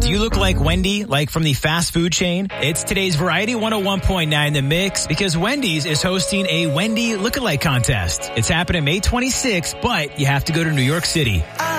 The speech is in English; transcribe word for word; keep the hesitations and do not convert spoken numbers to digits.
Do you look like Wendy, like from the fast food chain? It's today's Variety one oh one point nine The Mix, because Wendy's is hosting a Wendy lookalike contest. It's happening May twenty-sixth, but you have to go to New York City. I